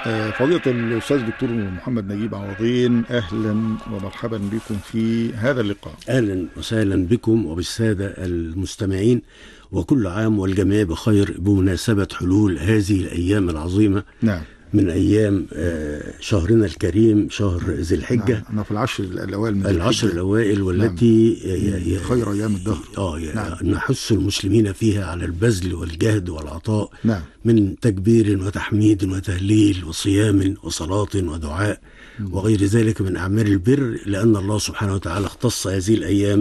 فضيلة الأستاذ دكتور محمد نجيب عوضين، أهلا ومرحبا بكم في هذا اللقاء. أهلا وسهلا بكم وبالسادة المستمعين، وكل عام والجميع بخير بمناسبة حلول هذه الأيام العظيمة. نعم. من أيام شهرنا الكريم، شهر ذي الحجة. نعم. أنا في العشر الأوائل من العشر الأوائل، والتي نعم. خير أيام الدهر. نعم. نحث المسلمين فيها على البذل والجهد والعطاء. نعم. من تكبير وتحميد وتهليل وصيام وصلاة ودعاء وغير ذلك من أعمال البر، لأن الله سبحانه وتعالى اختص هذه الأيام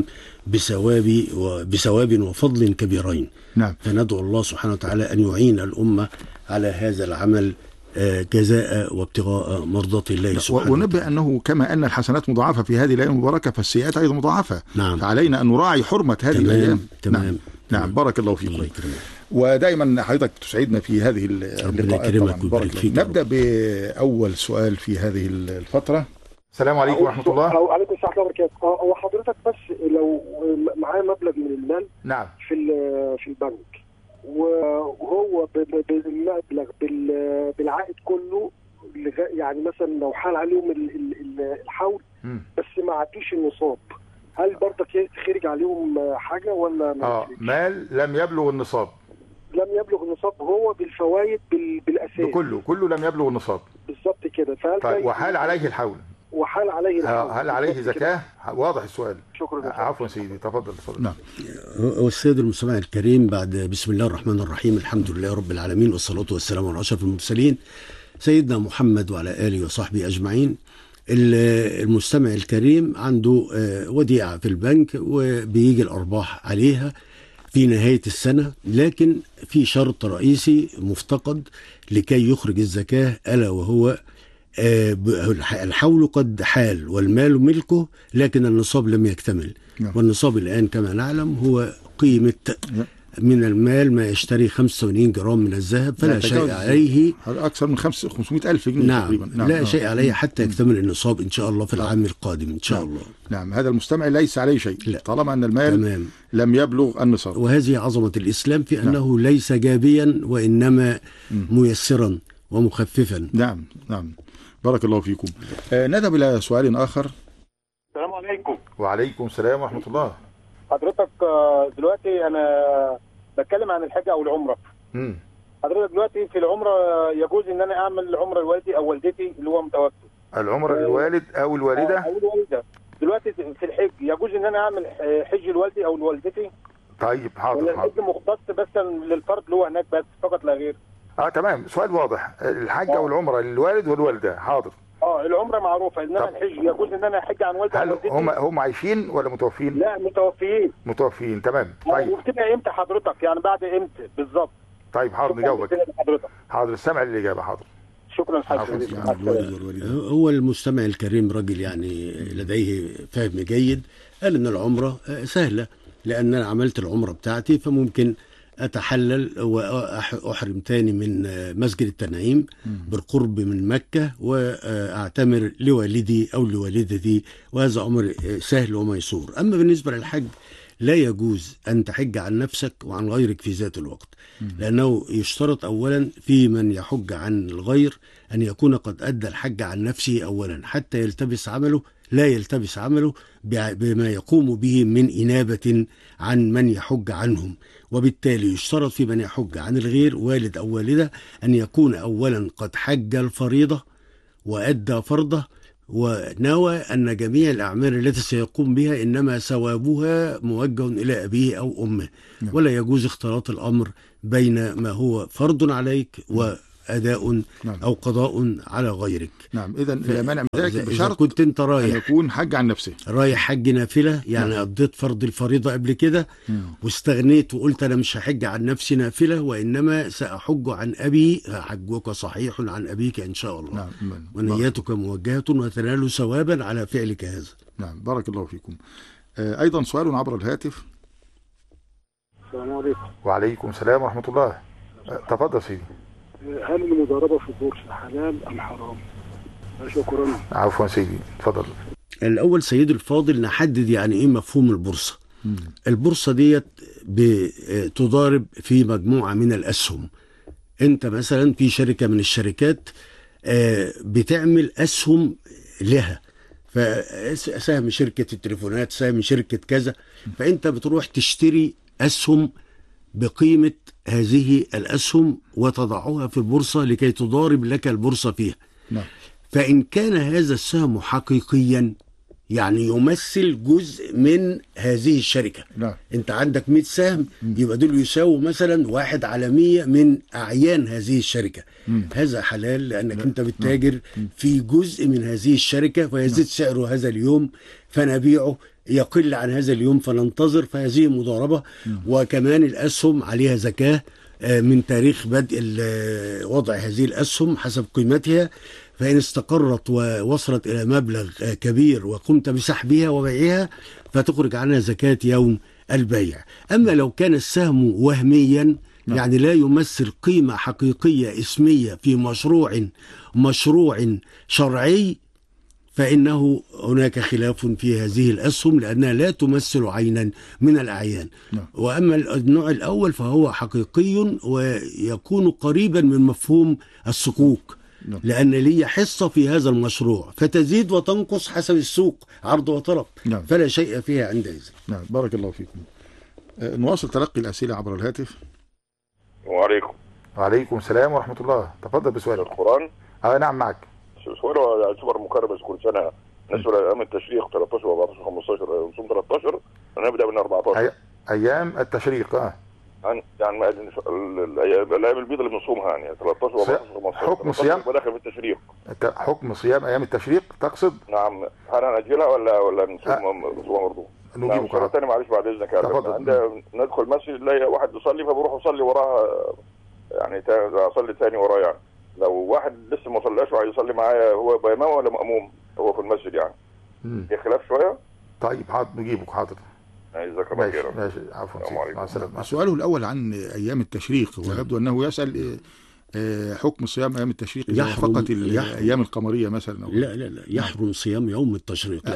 بثواب وفضل كبيرين. نعم. فندعو الله سبحانه وتعالى أن يعين الأمة على هذا العمل جزاء وابتغاء مرضات الله سبحانه وتعالى. ونبه أنه كما أن الحسنات مضاعفة في هذه الأيام المباركة، فالسيئات أيضا مضاعفة. نعم. فعلينا أن نراعي حرمة هذه الأيام. تمام. نعم. بارك الله فيكم. ودائما حضرتك تسعدنا في هذه اللقاءات. بارك الله. نبدأ بأول سؤال في هذه الفترة. السلام عليكم ورحمة الله. وعليكم السلام ورحمة الله وبركاته. هو حضرتك بس لو معايا مبلغ من المال نعم في البنك، وهو بالمبلغ بالعائد كله، يعني مثلا لو حال عليهم الحول بس ما عدوش النصاب، هل برضك خرج عليهم حاجة ولا مال لم يبلغ النصاب؟ لم يبلغ النصاب، هو بالفوائد بالأساس كله لم يبلغ النصاب بالضبط كده. طيب وحال عليه الحول؟ وحال عليه الحول. هل عليه زكاة؟ واضح السؤال. شكرا. عفوا سيدي، تفضل. نعم. والسيد المستمع الكريم، بعد بسم الله الرحمن الرحيم، الحمد لله رب العالمين، والصلاة والسلام على أشرف المرسلين سيدنا محمد وعلى آله وصحبه أجمعين. المستمع الكريم عنده وديعة في البنك وبيجي الأرباح عليها في نهاية السنة، لكن في شرط رئيسي مفتقد لكي يخرج الزكاة، ألا وهو الحول قد حال والمال ملكه، لكن النصاب لم يكتمل. والنصاب الآن كما نعلم هو قيمة من المال ما يشتري 85 جرام من الذهب، فلا شيء عليه أكثر من 500,000 جنيه. نعم. تقريبا. لا شيء عليه حتى يكتمل النصاب إن شاء الله في العام القادم إن شاء الله. نعم. هذا المستمع ليس عليه شيء. لا. طالما أن المال لم يبلغ النصاب. وهذه عظمة الإسلام في أنه ليس جابيا وإنما ميسرا ومخففا. نعم. بارك الله فيكم. نذهب إلى سؤال آخر. السلام عليكم. وعليكم السلام ورحمة الله. حضرتك دلوقتي أنا بتكلم عن الحج أو العمرة. حضرتك دلوقتي في العمرة يجوز إن أنا أعمل عمرة لوالدي أو والدتي اللي هو متوفي؟ العمرة للوالد أو الوالدة؟ أو الوالدة. دلوقتي في الحج يجوز إن أنا أعمل حج لوالدي أو لوالدتي؟ طيب حاضر. ولا الحج مختص بس للفرد اللي هو هناك بس فقط لا غير؟ تمام، سؤال واضح. الحج أو العمرة للوالد والوالدة. حاضر. العمرة معروفة، إنما الحج يجوز إن أنا أحج عن والدي. هل هم عايشين ولا متوفين؟ لا، متوفين. تمام. طيب وبتبقى إمتى حضرتك؟ يعني بعد إمتى بالظبط؟ طيب حاضر، نجاوبك. حاضر، السمع للإجابة. حاضر. شكرا حضرتك. هو المستمع الكريم رجل يعني لديه فهم جيد، قال إن العمرة سهلة، لأن أنا عملت العمرة بتاعتي فممكن أتحلل وأحرم تاني من مسجد التنعيم بالقرب من مكة، وأعتمر لوالدي أو لوالدتي، وهذا أمر سهل وميسور. أما بالنسبة للحج لا يجوز أن تحج عن نفسك وعن غيرك في ذات الوقت، لأنه يشترط أولا في من يحج عن الغير أن يكون قد أدى الحج عن نفسه أولا حتى يلتبس عمله، لا يلتبس عمله بما يقوم به من إنابة عن من يحج عنهم. وبالتالي يشترط في من يحج عن الغير والد أو والدة أن يكون أولا قد حج الفريضة وأدى فرضه، ونوى أن جميع الأعمال التي سيقوم بها إنما ثوابها موجه إلى أبيه أو أمه. ولا يجوز اختلاط الأمر بين ما هو فرض عليك وأداء أو قضاء على غيرك. نعم. إذن لا مانع من ذلك بشرط كنت أنت رايح أن يكون حج عن نفسه، رايح حج نافلة، يعني قضيت فرض الفريضة قبل كده واستغنيت وقلت أنا مش هحج عن نفسي نافلة وإنما سأحج عن أبي، حجك صحيح عن أبيك إن شاء الله. نعم. ونيتك موجهة وتنال ثوابا على فعلك هذا. نعم. بارك الله فيكم. أيضا سؤال عبر الهاتف. السلام عليكم. وعليكم السلام ورحمة الله. تفضل سيدي. هل المضاربة في البورصة حلال أم حرام؟ شكرا. عفوا سيدي، تفضل. الأول سيد الفاضل نحدد يعني إيه مفهوم البورصة. البورصة ديت بتضارب في مجموعة من الأسهم. أنت مثلا في شركة من الشركات بتعمل أسهم لها، فسهم شركة التليفونات، سهم شركة كذا، فأنت بتروح تشتري أسهم بقيمة هذه الأسهم وتضعها في البورصة لكي تضارب لك البورصة فيها. فإن كان هذا السهم حقيقيا يعني يمثل جزء من هذه الشركة. انت عندك 100 سهم، يبقى دول يساووا مثلا 1/100 من أعيان هذه الشركة. هذا حلال لأنك انت بتتاجر في جزء من هذه الشركة، فيزيد سعره هذا اليوم فنبيعه، يقل عن هذا اليوم فننتظر، فهذه مضاربة. وكمان الأسهم عليها زكاة من تاريخ بدء وضع هذه الأسهم حسب قيمتها، فإن استقرت ووصلت إلى مبلغ كبير وقمت بسحبها وبيعها فتخرج عنها زكاة يوم البيع. أما لو كان السهم وهميا يعني لا يمثل قيمة حقيقية اسمية في مشروع شرعي، فإنه هناك خلاف في هذه الأسهم لأنها لا تمثل عينا من الأعيان. وأما النوع الأول فهو حقيقي ويكون قريبا من مفهوم الصكوك، لأن لي حصة في هذا المشروع فتزيد وتنقص حسب السوق، عرض وطلب، فلا شيء فيها عندئذ. بارك الله فيكم. نواصل تلقي الأسئلة عبر الهاتف. وعليكم السلام ورحمة الله. تفضل بسؤالك. القرآن؟ نعم معك. سؤاله يعتبر مكرر كل سنة بالنسبة لأيام التشريق 13 و 14 و 15 نصوم 13 ونبدأ من 14. أيام التشريق يعني الأيام البيض اللي بنصومها يعني 13 و 14 و 15. حكم صيام وداخل في التشريق. حكم صيام أيام التشريق تقصد؟ نعم. هل نأجلها ولا نصومها برضه؟ نجيبك على ثاني معلش بعد إذنك. عندنا ندخل مسجد نلاقي واحد يصلي فبروح أصلي وراه، يعني أصلي ثاني وراه. يعني لو واحد لسه ما صلاش وعايز يصلي معايا هو بإمام ولا مأموم هو في المسجد يعني؟ في خلاف شوية. طيب حاضر نجيبك. حاضر. جزاك الله خير. ماشي عفوا. مع السلامة. سؤاله الأول عن أيام التشريق، ويبدو أنه يسأل حكم صيام أيام التشريق فقط الأيام القمرية مثلا. لا يحرم صيام يوم التشريق.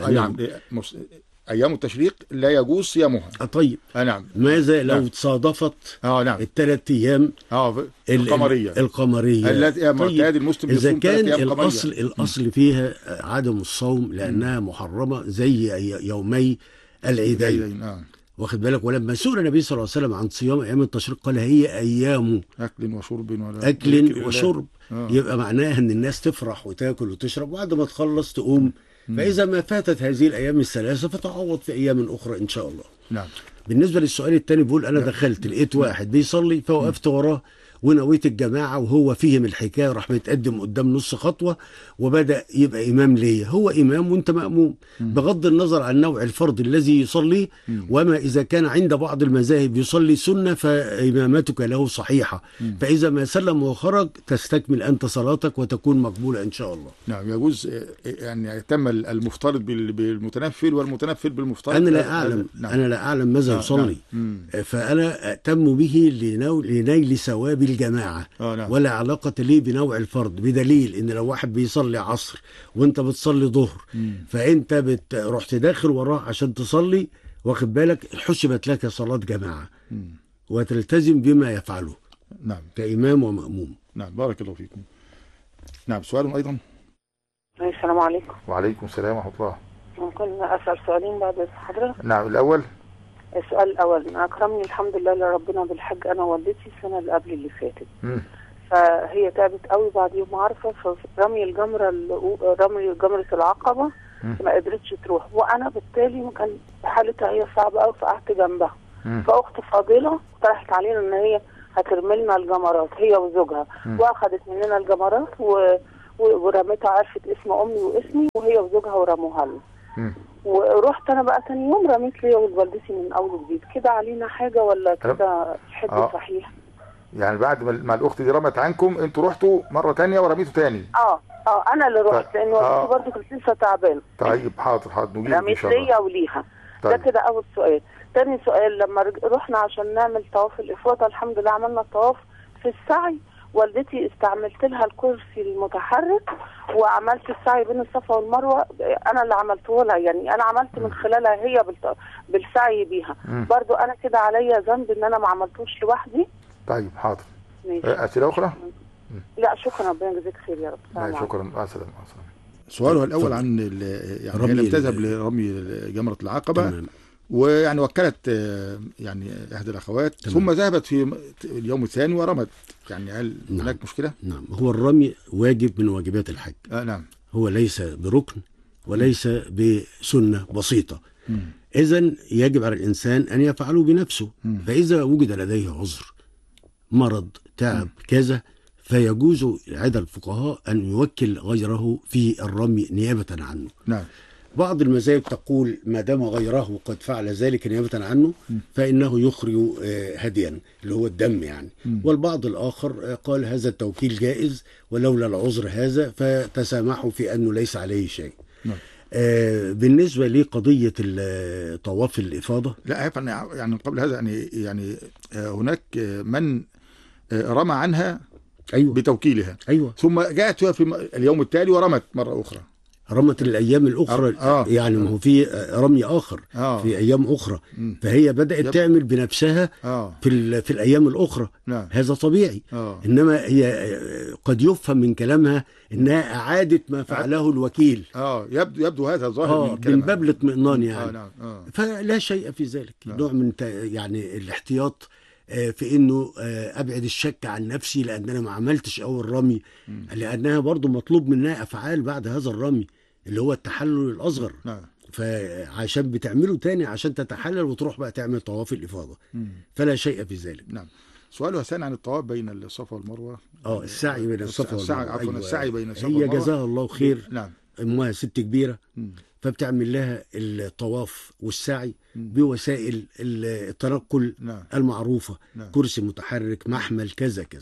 أيام التشريق لا يجوز صيامها. طيب. نعم. ماذا لو تصادفت ال3 أيام القمرية التي معتاد المسلم إذا كان الأصل فيها عدم الصوم لأنها محرمة زي يومي العيدين. واخد بالك؟ ولما سئل النبي صلى الله عليه وسلم عن صيام أيام التشريق قال هي أيام أكل وشرب. يبقى معناها أن الناس تفرح وتاكل وتشرب وبعد ما تخلص تقوم. فإذا ما فاتت هذه الأيام الثلاثة فتعوض في أيام أخرى إن شاء الله. بالنسبة للسؤال الثاني بيقول أنا دخلت لقيت واحد بيصلي فوقفت وراه ونويت الجماعة وهو فهم الحكاية راح متقدم قدام نص خطوة وبدأ يبقى إمام ليه. هو إمام وأنت مأموم بغض النظر عن نوع الفرض الذي يصليه. وما إذا كان عند بعض المذاهب يصلي سنة فإمامتك له صحيحة. فإذا ما سلم وخرج تستكمل أنت صلاتك وتكون مقبولة إن شاء الله. نعم. يجوز يعني يتم المفترض بالمتنفل والمتنفل بالمفترض. أنا لا أعلم ماذا يصلي. فأنا أتم به لنيل ثواب الجماعة. ولا علاقة ليه بنوع الفرض، بدليل ان لو واحد بيصلي عصر وانت بتصلي ظهر فانت رحت داخل وراه عشان تصلي، واخد بالك، حسبت لك صلاة جماعة وتلتزم بما يفعله. نعم. كإمام ومأموم. نعم. بارك الله فيكم. نعم. سؤال أيضا. السلام عليكم. وعليكم السلام ورحمة الله. ممكن أسأل سؤالين بعد حضرتك؟ نعم. الأول. السؤال الأول، أكرمني الحمد لله لربنا بالحج أنا ووالدتي السنة اللي قبل اللي فاتت. فهي تعبت قوي بعد يوم عرفة، فرمي جمرة العقبة ما قدرتش تروح، وأنا بالتالي كان حالتها هي صعبة قوي فقعدت جنبها. فأخت فاضلة اقترحت علينا إن هي هترملنا الجمرات هي وزوجها، وأخذت مننا الجمرات ورمتها، عرفت اسم أمي واسمي وهي وزوجها ورموها لنا. ورحت انا بقى تاني يوم رميت ليا ووالدتي من اول وجديد. كده علينا حاجه ولا كده حج صحيح؟ يعني بعد ما الاخت دي رمت عنكم انتوا رحتوا مره تانية ورميتوا تاني؟ انا اللي رحت لان والدتي برضه كانت لسه تعبانه. طيب حاضر نجيب ان شاء الله. رميت ليا وليها. طيب. ده كده اول سؤال. تاني سؤال، لما رحنا عشان نعمل طواف الافاضه الحمد لله عملنا الطواف، في السعي والدتي استعملت لها الكرسي المتحرك وعملت السعي بين الصفا والمروه، انا اللي عملته لها، يعني انا عملت من خلالها هي بالسعي بيها. برضو انا كده عليا ذنب ان انا ما عملتوش لوحدي. طيب حاضر. اسئله اخرى. لا شكرا، ربنا يجزيك خير يا رب. شكرا، مع السلامه. سؤاله الاول عن يعني هي لم تذهب لرمي جمره العقبه. تمام. ويعني وكلت يعني احدى الاخوات. تمام. ثم ذهبت في اليوم الثاني ورمت، يعني هل هناك مشكله؟ نعم، هو الرمي واجب من واجبات الحج. نعم. هو ليس بركن وليس بسنه بسيطه. اذن يجب على الانسان ان يفعله بنفسه. فاذا وجد لديه عذر، مرض، تعب، كذا، فيجوز عند الفقهاء ان يوكل غيره في الرمي نيابه عنه. نعم. بعض المذاهب تقول ما دام غيره قد فعل ذلك نيابة عنه فإنه يخرج هديا اللي هو الدم يعني. والبعض الآخر قال هذا التوكيل جائز ولولا العذر هذا، فتسامحوا في أنه ليس عليه شيء. بالنسبة لقضية طواف الإفاضة، لا يعني قبل هذا يعني هناك من رمى عنها. أيوة. بتوكيلها. أيوة. ثم جاءت في اليوم التالي ورمت مرة أخرى. رمت الأيام الأخرى. يعني ما هو في رمي آخر في أيام أخرى. فهي بدأت تعمل بنفسها في الأيام الأخرى. هذا طبيعي. إنما هي قد يفهم من كلامها إنها أعادت ما فعله الوكيل. يبدو هذا ظاهر من كلامها من باب الاطمئنان يعني. فلا شيء من ذلك. نوع من يعني الاحتياط في انه ابعد الشك عن نفسي لان انا ما عملتش اول رمي، لانها برضو مطلوب منها افعال بعد هذا الرمي اللي هو التحلل الاصغر. فعشان بتعمله تاني عشان تتحلل وتروح بقى تعمل طواف الافاضه. فلا شيء في ذلك. نعم. سؤاله ثاني عن الطواف بين الصفا والمروه. السعي بين الصفا والمروه. عفوا. السعي بين الصفا والمروه. هي جزاها الله خير. نعم. امها ست كبيره. فبتعمل لها الطواف والسعي بوسائل التنقل المعروفة. كرسي متحرك، محمل، كذا كذا.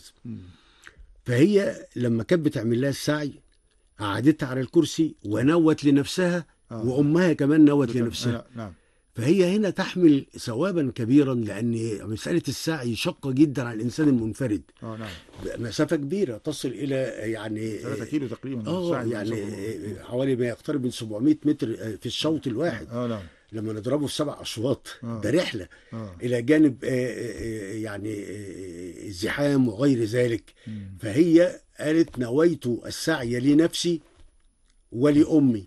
فهي لما كانت بتعمل لها السعي قعدتها على الكرسي ونوت لنفسها وأمها كمان نوت لنفسها. فهي هنا تحمل ثوابا كبيرا، لأن مسألة السعي شقة جدا على الإنسان المنفرد. مسافة كبيرة تصل إلى يعني 3 كيلو تقريبا. يعني حوالي ما يقترب من 700 متر في الشوط الواحد. لما نضربه في 7 أشواط ده رحلة. إلى جانب يعني الزحام وغير ذلك. فهي قالت نويت السعي لنفسي ولأمي.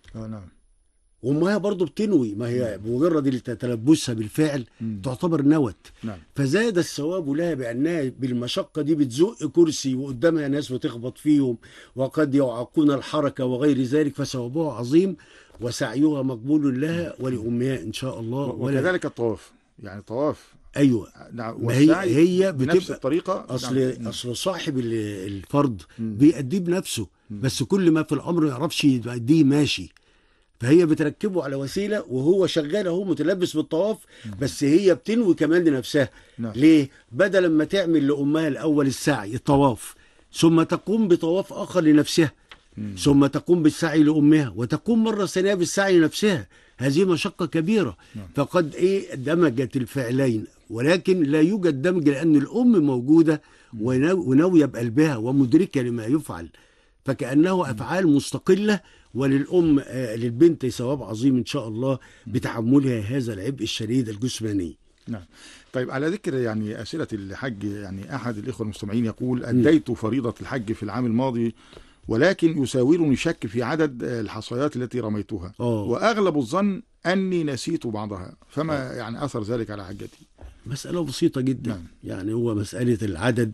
وامها برضو بتنوي، ما هي بمجرد تلبسها بالفعل تعتبر نوت. فزاد الثواب لها بانها بالمشقه دي بتزق كرسي وقدامها ناس بتخبط فيهم وقد يعاقون الحركه وغير ذلك، فثوابها عظيم وسعيها مقبول لها ولامها ان شاء الله. وكذلك الطواف، يعني طواف. ايوه. ما هي بنفس الطريقه. اصل صاحب الفرض بيأديه بنفسه، بس كل ما في الامر ما يعرفش يأديه ماشي. فهي بتركبه على وسيله وهو شغال اهو متلبس بالطواف، بس هي بتنوي كمان لنفسها. ليه؟ بدل ما تعمل لامها الاول السعي الطواف ثم تقوم بطواف اخر لنفسها ثم تقوم بالسعي لامها وتقوم مره ثانيه بالسعي لنفسها، هذه مشقه كبيره. فقد دمجت الفعلين، ولكن لا يوجد دمج لان الام موجوده وناويه بقلبها ومدركه لما يفعل، فكانه افعال مستقله. وللأم للبنت ثواب عظيم إن شاء الله بتحملها هذا العبء الشديد الجسماني. نعم. طيب على ذكر يعني أسئلة الحج، يعني أحد الإخوة المستمعين يقول أديت فريضة الحج في العام الماضي ولكن يساورني شك في عدد الحصيات التي رميتها وأغلب الظن أني نسيت بعضها، فما يعني أثر ذلك على حجتي؟ مسألة بسيطة جدا. يعني هو مسألة العدد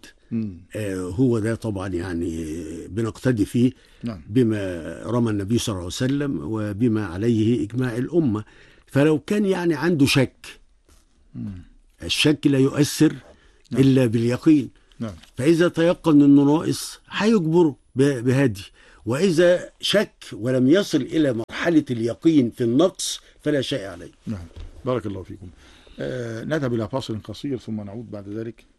هو ده طبعا يعني بنقتدي فيه بما رمى النبي صلى الله عليه وسلم وبما عليه إجماع الأمة. فلو كان يعني عنده شك، الشك لا يؤثر إلا باليقين. فإذا تيقن أنه ناقص هيجبره بهدي، وإذا شك ولم يصل إلى مرحلة اليقين في النقص فلا شيء عليه. بارك الله فيكم. نذهب إلى فاصل قصير ثم نعود بعد ذلك.